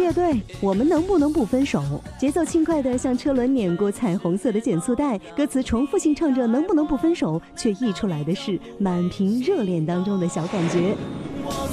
乐队，我们能不能不分手？节奏轻快的像车轮碾过彩虹色的减速带，歌词重复性唱着能不能不分手，却溢出来的是满屏热恋当中的小感觉。 我